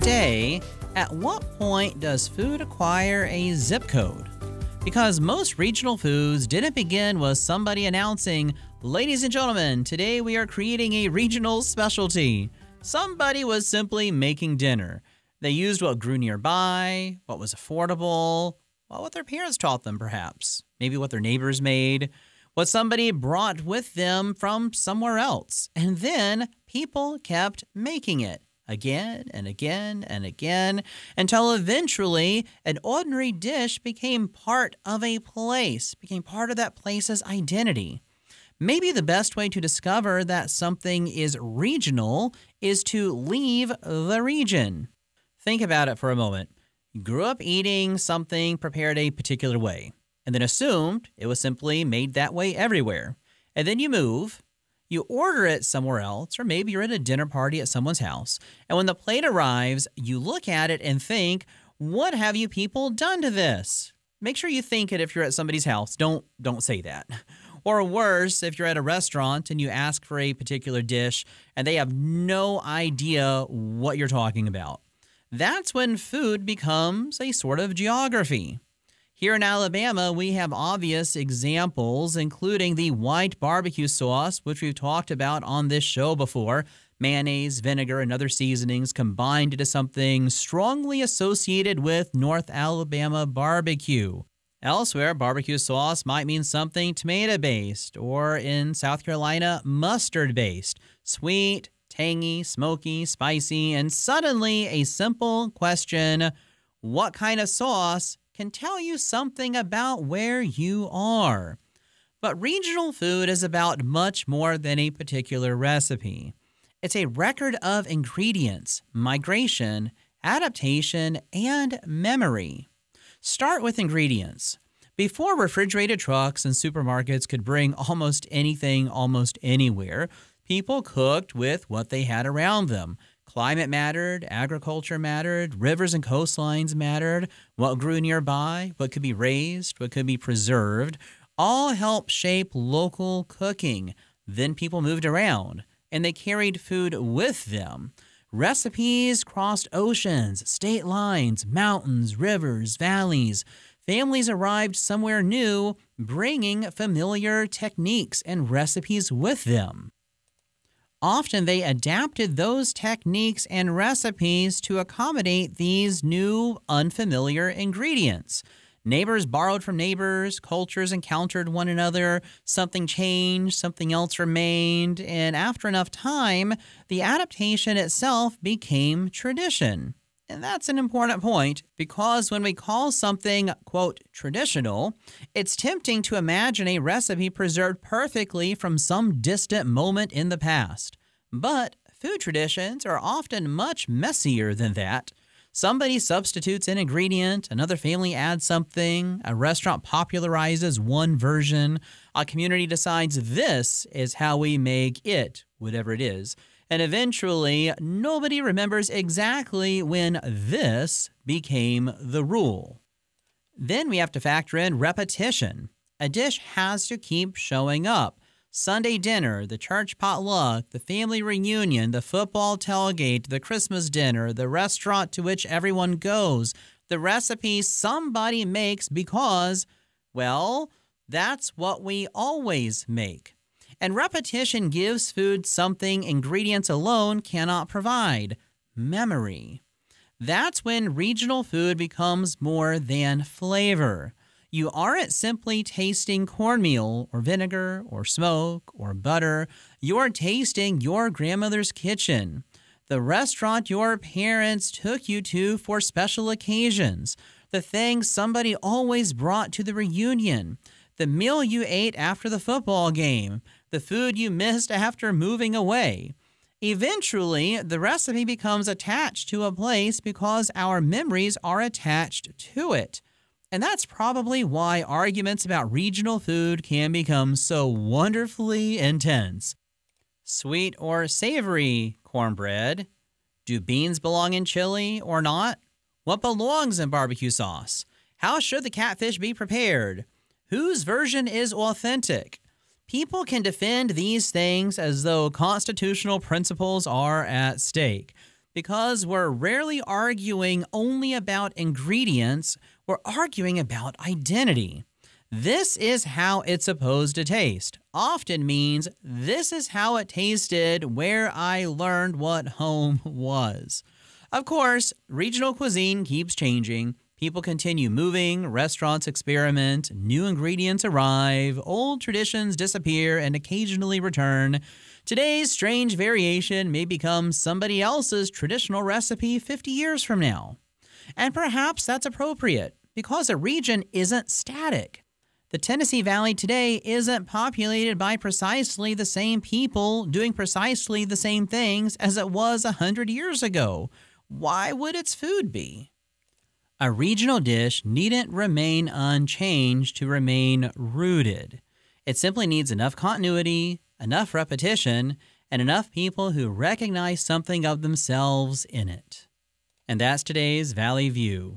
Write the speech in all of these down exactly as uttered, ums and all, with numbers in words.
Today, at what point does food acquire a zip code? Because most regional foods didn't begin with somebody announcing, "Ladies and gentlemen, today we are creating a regional specialty." Somebody was simply making dinner. They used what grew nearby, what was affordable, well, what their parents taught them perhaps, maybe what their neighbors made, what somebody brought with them from somewhere else. And then people kept making it again and again and again until eventually an ordinary dish became part of a place, became part of that place's identity. Maybe the best way to discover that something is regional is to leave the region. Think about it for a moment. You grew up eating something prepared a particular way, and then assumed it was simply made that way everywhere. And then you move, you order it somewhere else, or maybe you're at a dinner party at someone's house, and when the plate arrives, you look at it and think, what have you people done to this? Make sure you think it if you're at somebody's house. Don't, don't say that. Or worse, if you're at a restaurant and you ask for a particular dish and they have no idea what you're talking about. That's when food becomes a sort of geography. Here in Alabama, we have obvious examples, including the white barbecue sauce, which we've talked about on this show before. Mayonnaise, vinegar, and other seasonings combined into something strongly associated with North Alabama barbecue. Elsewhere, barbecue sauce might mean something tomato-based, or in South Carolina, mustard-based. Sweet, tangy, smoky, spicy, and suddenly a simple question, what kind of sauce can tell you something about where you are? But regional food is about much more than a particular recipe. It's a record of ingredients, migration, adaptation, and memory. Start with ingredients. Before refrigerated trucks and supermarkets could bring almost anything almost anywhere, people cooked with what they had around them. Climate mattered, agriculture mattered, rivers and coastlines mattered, what grew nearby, what could be raised, what could be preserved, all helped shape local cooking. Then people moved around, and they carried food with them. Recipes crossed oceans, state lines, mountains, rivers, valleys. Families arrived somewhere new, bringing familiar techniques and recipes with them. Often they adapted those techniques and recipes to accommodate these new, unfamiliar ingredients. Neighbors borrowed from neighbors, cultures encountered one another, something changed, something else remained, and after enough time, the adaptation itself became tradition. And that's an important point, because when we call something, quote, traditional, it's tempting to imagine a recipe preserved perfectly from some distant moment in the past. But food traditions are often much messier than that. Somebody substitutes an ingredient, another family adds something, a restaurant popularizes one version, a community decides this is how we make it, whatever it is, and eventually nobody remembers exactly when this became the rule. Then we have to factor in repetition. A dish has to keep showing up. Sunday dinner, the church potluck, the family reunion, the football tailgate, the Christmas dinner, the restaurant to which everyone goes, the recipe somebody makes because, well, that's what we always make. And repetition gives food something ingredients alone cannot provide: memory. That's when regional food becomes more than flavor. You aren't simply tasting cornmeal or vinegar or smoke or butter. You're tasting your grandmother's kitchen, the restaurant your parents took you to for special occasions, the thing somebody always brought to the reunion, the meal you ate after the football game, the food you missed after moving away. Eventually, the recipe becomes attached to a place because our memories are attached to it. And that's probably why arguments about regional food can become so wonderfully intense. Sweet or savory cornbread? Do beans belong in chili or not? What belongs in barbecue sauce? How should the catfish be prepared? Whose version is authentic? People can defend these things as though constitutional principles are at stake. Because we're rarely arguing only about ingredients, we're arguing about identity. This is how it's supposed to taste often means this is how it tasted where I learned what home was. Of course, regional cuisine keeps changing. People continue moving, restaurants experiment, new ingredients arrive, old traditions disappear and occasionally return. Today's strange variation may become somebody else's traditional recipe fifty years from now. And perhaps that's appropriate, because a region isn't static. The Tennessee Valley today isn't populated by precisely the same people doing precisely the same things as it was one hundred years ago. Why would its food be? A regional dish needn't remain unchanged to remain rooted. It simply needs enough continuity, enough repetition, and enough people who recognize something of themselves in it. And that's today's Valley View.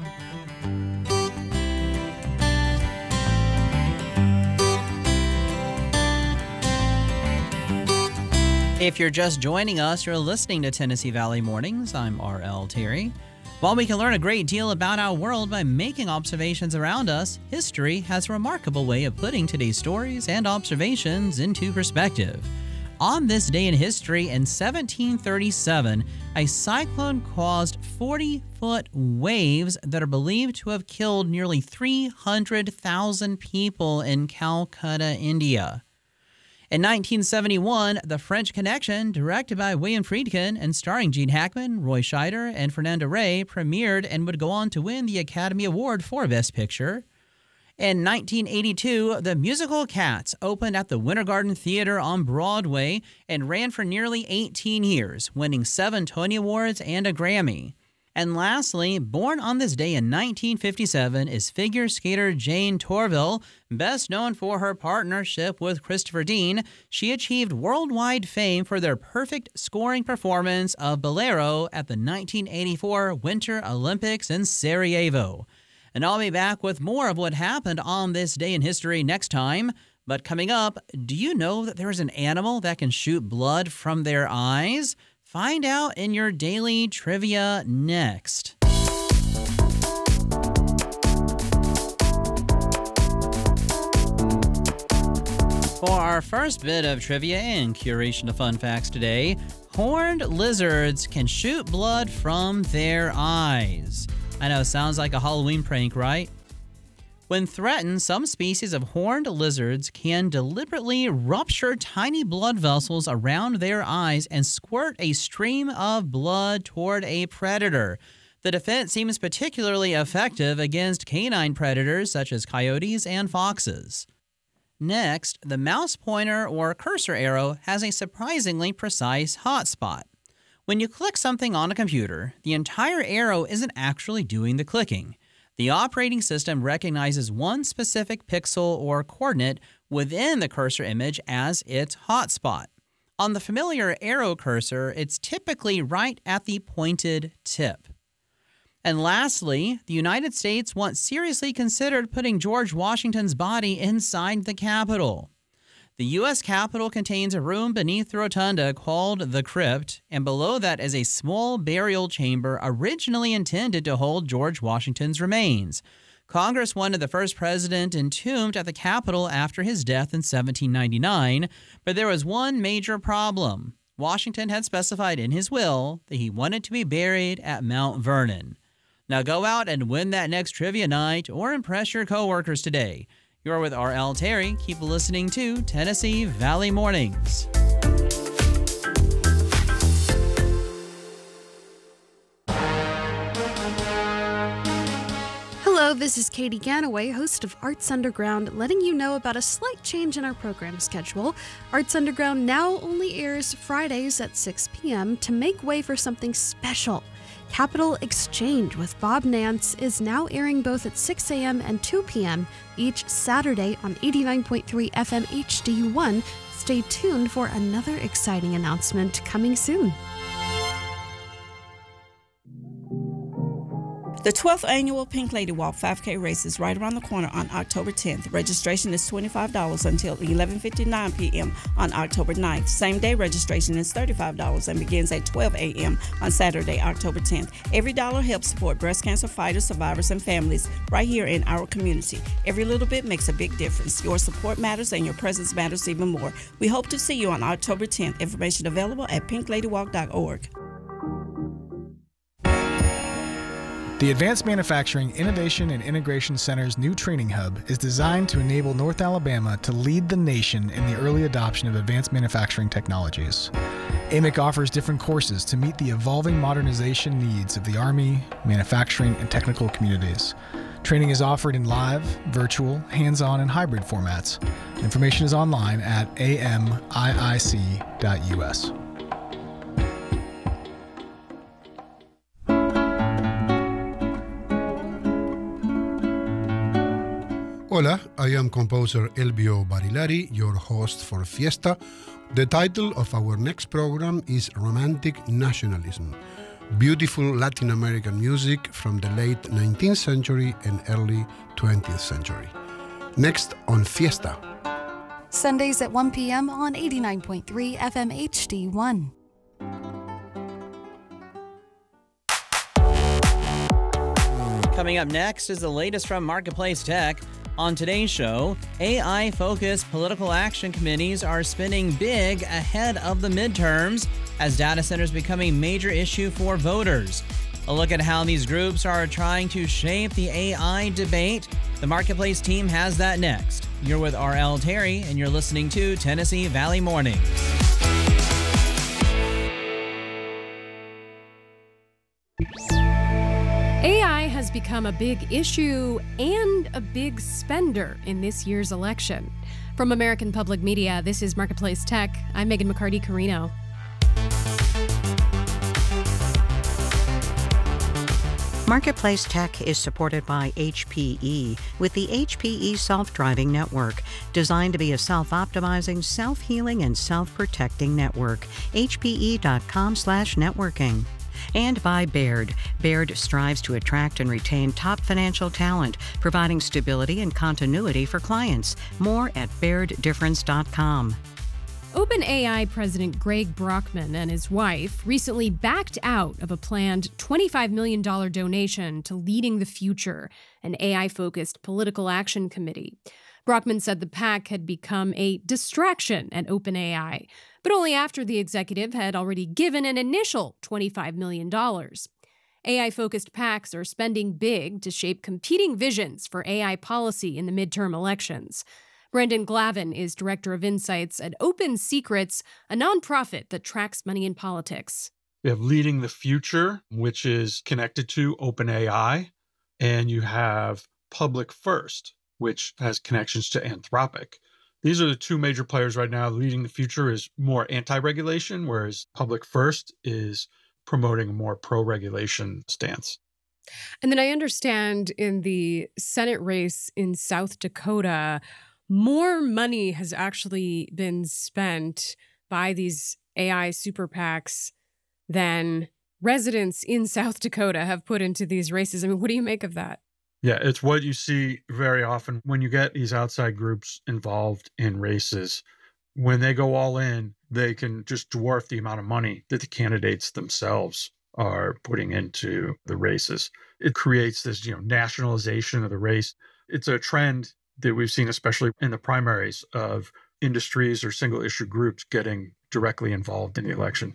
If you're just joining us, you're listening to Tennessee Valley Mornings. I'm R L Terry. While we can learn a great deal about our world by making observations around us, history has a remarkable way of putting today's stories and observations into perspective. On this day in history in seventeen thirty-seven, a cyclone caused forty-foot waves that are believed to have killed nearly three hundred thousand people in Calcutta, India. In nineteen seventy-one, The French Connection, directed by William Friedkin and starring Gene Hackman, Roy Scheider, and Fernando Rey, premiered and would go on to win the Academy Award for Best Picture. In nineteen eighty-two, the musical Cats opened at the Winter Garden Theater on Broadway and ran for nearly eighteen years, winning seven Tony Awards and a Grammy. And lastly, born on this day in nineteen fifty-seven is figure skater Jane Torville. Best known for her partnership with Christopher Dean, she achieved worldwide fame for their perfect scoring performance of Bolero at the nineteen eighty-four Winter Olympics in Sarajevo. And I'll be back with more of what happened on this day in history next time. But coming up, do you know that there's an animal that can shoot blood from their eyes? Find out in your daily trivia next. For our first bit of trivia and curation of fun facts today, horned lizards can shoot blood from their eyes. I know, sounds like a Halloween prank, right? When threatened, some species of horned lizards can deliberately rupture tiny blood vessels around their eyes and squirt a stream of blood toward a predator. The defense seems particularly effective against canine predators such as coyotes and foxes. Next, the mouse pointer or cursor arrow has a surprisingly precise hotspot. When you click something on a computer, the entire arrow isn't actually doing the clicking. The operating system recognizes one specific pixel or coordinate within the cursor image as its hotspot. On the familiar arrow cursor, it's typically right at the pointed tip. And lastly, the United States once seriously considered putting George Washington's body inside the Capitol. The U S Capitol contains a room beneath the rotunda called the Crypt, and below that is a small burial chamber originally intended to hold George Washington's remains. Congress wanted the first president entombed at the Capitol after his death in seventeen ninety-nine, but there was one major problem. Washington had specified in his will that he wanted to be buried at Mount Vernon. Now go out and win that next trivia night or impress your coworkers today. You're with R L Terry. Keep listening to Tennessee Valley Mornings. Hello, this is Katie Ganaway, host of Arts Underground, letting you know about a slight change in our program schedule. Arts Underground now only airs Fridays at six p.m. to make way for something special. Capital Exchange with Bob Nance is now airing both at six a.m. and two p.m. each Saturday on eighty-nine point three F M H D one. Stay tuned for another exciting announcement coming soon. The twelfth Annual Pink Lady Walk five K race is right around the corner on October tenth. Registration is twenty-five dollars until eleven fifty-nine p.m. on October ninth. Same-day registration is thirty-five dollars and begins at twelve a.m. on Saturday, October tenth. Every dollar helps support breast cancer fighters, survivors, and families right here in our community. Every little bit makes a big difference. Your support matters and your presence matters even more. We hope to see you on October tenth. Information available at pink lady walk dot org. The Advanced Manufacturing Innovation and Integration Center's new training hub is designed to enable North Alabama to lead the nation in the early adoption of advanced manufacturing technologies. A M I C offers different courses to meet the evolving modernization needs of the Army, manufacturing, and technical communities. Training is offered in live, virtual, hands-on, and hybrid formats. Information is online at a m i i c dot u s. Hola, I am composer Elvio Barilari, your host for Fiesta. The title of our next program is Romantic Nationalism, beautiful Latin American music from the late nineteenth century and early twentieth century. Next on Fiesta. Sundays at one p.m. on eighty-nine point three F M H D one. Coming up next is the latest from Marketplace Tech. On today's show, A I-focused political action committees are spending big ahead of the midterms as data centers become a major issue for voters. A look at how these groups are trying to shape the A I debate. The Marketplace team has that next. You're with R L Terry, and you're listening to Tennessee Valley Mornings. A I has become a big issue and a big spender in this year's election. From American Public Media, this is Marketplace Tech. I'm Megan McCarty-Carino. Marketplace Tech is supported by H P E with the H P E Self-Driving Network, designed to be a self-optimizing, self-healing, and self-protecting network. H P E dot com slash networking. And by Baird. Baird strives to attract and retain top financial talent, providing stability and continuity for clients. More at baird difference dot com. OpenAI President Greg Brockman and his wife recently backed out of a planned twenty-five million dollars donation to Leading the Future, an A I-focused political action committee. Brockman said the PAC had become a distraction at OpenAI, but only after the executive had already given an initial twenty-five million dollars. A I-focused PACs are spending big to shape competing visions for A I policy in the midterm elections. Brendan Glavin is Director of Insights at Open Secrets, a nonprofit that tracks money in politics. You have Leading the Future, which is connected to OpenAI, and you have Public First, which has connections to Anthropic. These are the two major players right now. Leading the Future is more anti-regulation, whereas Public First is promoting a more pro-regulation stance. And then I understand in the Senate race in South Dakota, more money has actually been spent by these A I super PACs than residents in South Dakota have put into these races. I mean, what do you make of that? Yeah, it's what you see very often when you get these outside groups involved in races. When they go all in, they can just dwarf the amount of money that the candidates themselves are putting into the races. It creates this, you know, nationalization of the race. It's a trend that we've seen, especially in the primaries, of industries or single issue groups getting directly involved in the election.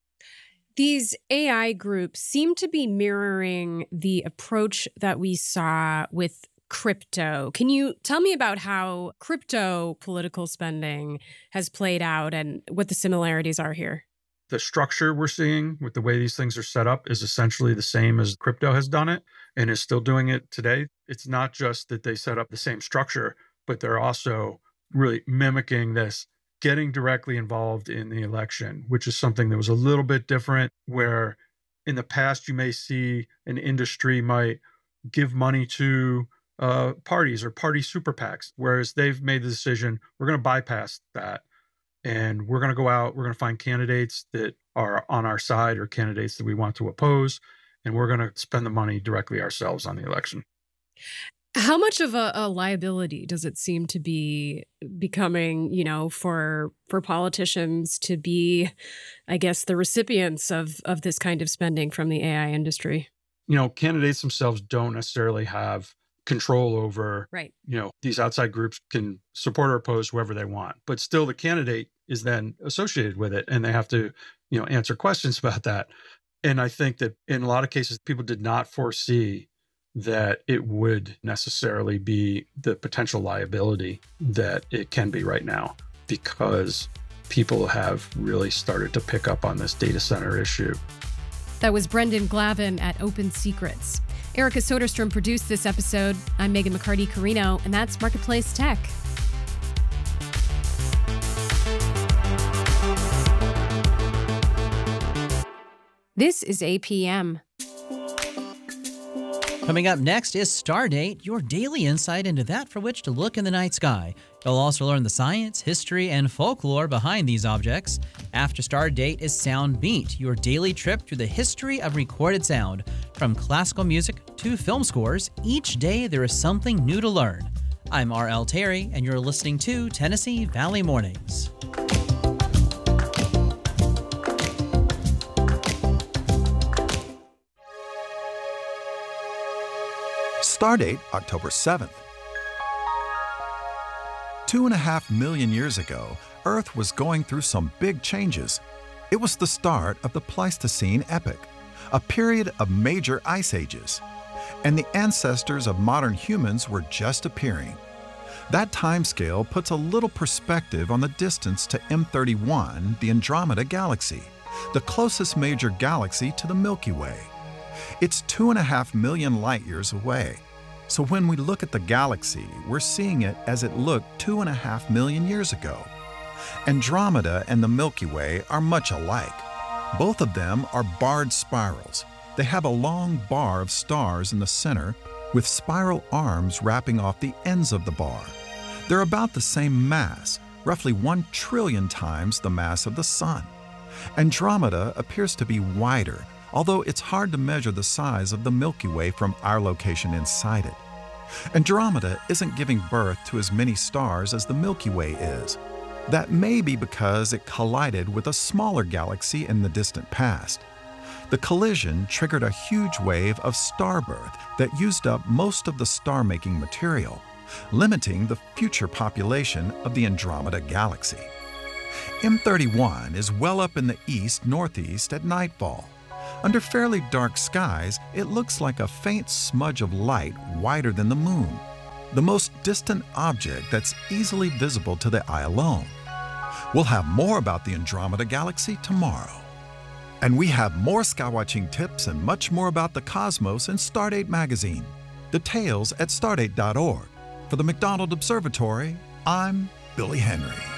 These A I groups seem to be mirroring the approach that we saw with crypto. Can you tell me about how crypto political spending has played out and what the similarities are here? The structure we're seeing with the way these things are set up is essentially the same as crypto has done it and is still doing it today. It's not just that they set up the same structure, but they're also really mimicking this, getting directly involved in the election, which is something that was a little bit different, where in the past you may see an industry might give money to uh, parties or party super PACs, whereas they've made the decision, we're going to bypass that. And we're going to go out, we're going to find candidates that are on our side or candidates that we want to oppose. and we're going to spend the money directly ourselves on the election. How much of a, a liability does it seem to be becoming, you know, for for politicians to be, I guess, the recipients of of this kind of spending from the A I industry? You know, candidates themselves don't necessarily have control over, right. You know, these outside groups can support or oppose whoever they want, but still the candidate is then associated with it and they have to, you know, answer questions about that. And I think that in a lot of cases, people did not foresee that it would necessarily be the potential liability that it can be right now, because people have really started to pick up on this data center issue. That was Brendan Glavin at Open Secrets. Erica Soderstrom produced this episode. I'm Megan McCarty-Carino, and that's Marketplace Tech. This is A P M. Coming up next is Stardate, your daily insight into that for which to look in the night sky. You'll also learn the science, history, and folklore behind these objects. After Stardate is Sound Beat, your daily trip through the history of recorded sound. From classical music to film scores, each day there is something new to learn. I'm R L Terry, and you're listening to Tennessee Valley Mornings. Stardate, October seventh. Two and a half million years ago, Earth was going through some big changes. It was the start of the Pleistocene epoch, a period of major ice ages, and the ancestors of modern humans were just appearing. That timescale puts a little perspective on the distance to M thirty-one, the Andromeda Galaxy, the closest major galaxy to the Milky Way. It's two and a half million light years away. So when we look at the galaxy, we're seeing it as it looked two and a half million years ago. Andromeda and the Milky Way are much alike. Both of them are barred spirals. They have a long bar of stars in the center with spiral arms wrapping off the ends of the bar. They're about the same mass, roughly one trillion times the mass of the Sun. Andromeda appears to be wider, although it's hard to measure the size of the Milky Way from our location inside it. Andromeda isn't giving birth to as many stars as the Milky Way is. That may be because it collided with a smaller galaxy in the distant past. The collision triggered a huge wave of starbirth that used up most of the star-making material, limiting the future population of the Andromeda Galaxy. M thirty-one is well up in the east-northeast at nightfall. Under fairly dark skies, it looks like a faint smudge of light wider than the moon, the most distant object that's easily visible to the eye alone. We'll have more about the Andromeda Galaxy tomorrow. And we have more skywatching tips and much more about the cosmos in Stardate magazine. Details at stardate dot org. For the McDonald Observatory, I'm Billy Henry.